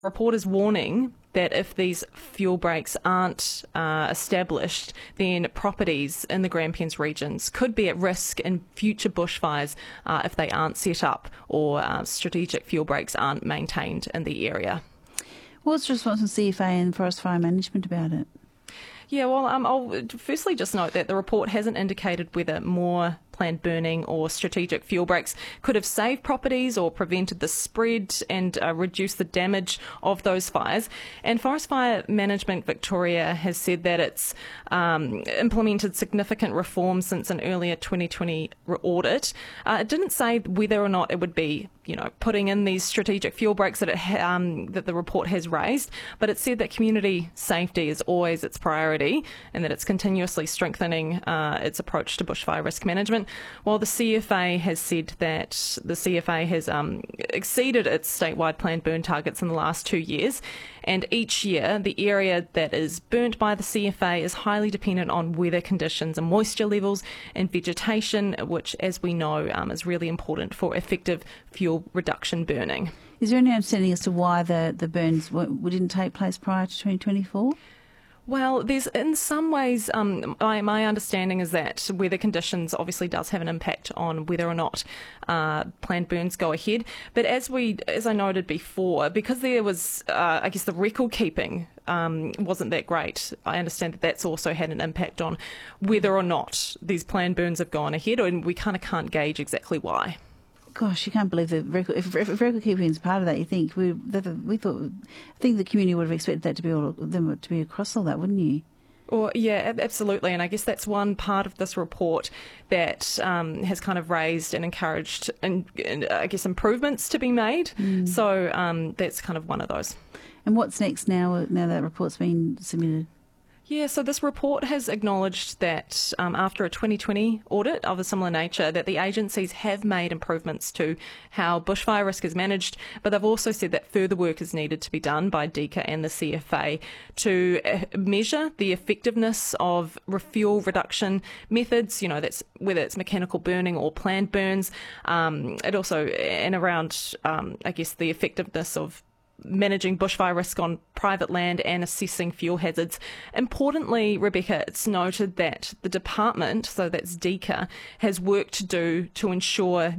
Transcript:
Report is warning that if these fuel breaks aren't established, then properties in the Grampians regions could be at risk in future bushfires if they aren't set up or strategic fuel breaks aren't maintained in the area. What's the response from CFA and Forest Fire Management about it? Yeah, well, I'll firstly just note that the report hasn't indicated whether more planned burning or strategic fuel breaks could have saved properties or prevented the spread and reduced the damage of those fires. And Forest Fire Management Victoria has said that it's implemented significant reforms since an earlier 2020 audit. It didn't say whether or not it would be, putting in these strategic fuel breaks that that the report has raised, but it said that community safety is always its priority and that it's continuously strengthening its approach to bushfire risk management. While the CFA has said that the CFA has exceeded its statewide planned burn targets in the last 2 years, and each year the area that is burnt by the CFA is highly dependent on weather conditions and moisture levels and vegetation, which, as we know, is really important for effective fuel reduction burning. Is there any understanding as to why the burns didn't take place prior to 2024? Well, there's in some ways, my understanding is that weather conditions obviously does have an impact on whether or not planned burns go ahead. But as I noted before, because there was, the record keeping wasn't that great, I understand that that's also had an impact on whether or not these planned burns have gone ahead, and we kind of can't gauge exactly why. Gosh, you can't believe that if record keeping is part of that. You think I think the community would have expected that to be across all that, wouldn't you? Well, yeah, absolutely. And I guess that's one part of this report that has kind of raised and encouraged, and I guess, improvements to be made. So that's kind of one of those. And what's next now that report's been submitted? Yeah, so this report has acknowledged that after a 2020 audit of a similar nature, that the agencies have made improvements to how bushfire risk is managed, but they've also said that further work is needed to be done by DECA and the CFA to measure the effectiveness of fuel reduction methods, that's whether it's mechanical burning or planned burns. It also, and around, the effectiveness of managing bushfire risk on private land and assessing fuel hazards. Importantly, Rebecca, it's noted that the department, so that's DECA, has work to do to ensure